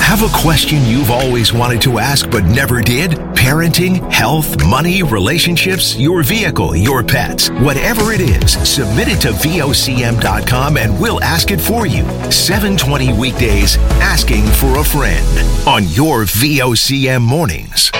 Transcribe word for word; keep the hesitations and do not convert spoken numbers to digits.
Have a question you've always wanted to ask but never did? Parenting, health, money, relationships, your vehicle, your pets. Whatever it is, submit it to V O C M dot com and we'll ask it for you. seven twenty weekdays, Asking for a Friend on your V O C M mornings.